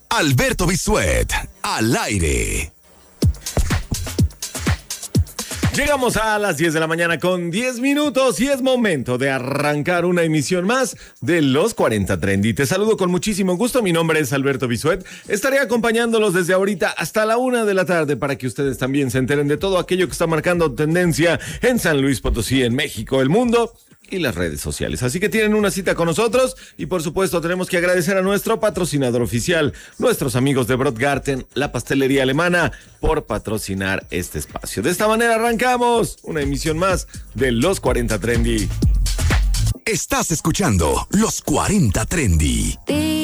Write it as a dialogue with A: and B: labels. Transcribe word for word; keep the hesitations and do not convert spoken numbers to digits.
A: Alberto Bisuet, al aire.
B: Llegamos a las diez de la mañana con diez minutos y es momento de arrancar una emisión más de Los cuarenta Trendy. Te saludo con muchísimo gusto, mi nombre es Alberto Bisuet. Estaré acompañándolos desde ahorita hasta la una de la tarde para que ustedes también se enteren de todo aquello que está marcando tendencia en San Luis Potosí, en México, el mundo y las redes sociales. Así que tienen una cita con nosotros y por supuesto tenemos que agradecer a nuestro patrocinador oficial, nuestros amigos de Brotgarten, la pastelería alemana, por patrocinar este espacio. De esta manera arrancamos una emisión más de Los cuarenta Trendy.
A: Estás escuchando Los cuarenta Trendy.